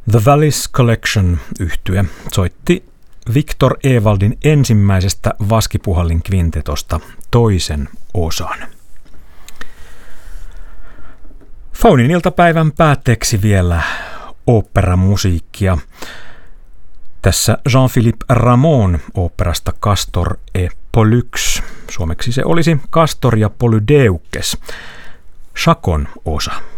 The Valleys Collection -yhtye soitti Victor Ewaldin ensimmäisestä vaskipuhallinkvintetosta toisen osan. Faunin iltapäivän päätteeksi vielä oopperamusiikkia. Tässä Jean-Philippe Rameau oopperasta Castor et Pollux. Suomeksi se olisi Castor ja Polydeuces. Chacon osa.